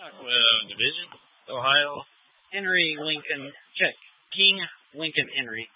Division, Ohio. Henry Lincoln, check. King Lincoln Henry.